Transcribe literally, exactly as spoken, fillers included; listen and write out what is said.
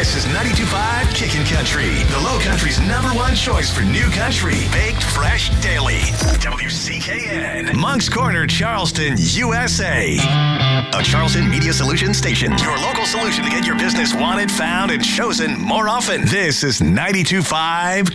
This is ninety-two point five Kickin' Country, the Low Country's number one choice for new country, baked fresh daily. W C K N, Moncks Corner, Charleston, U S A. A Charleston Media Solutions station, your local solution to get your business wanted, found, and chosen more often. This is ninety-two point five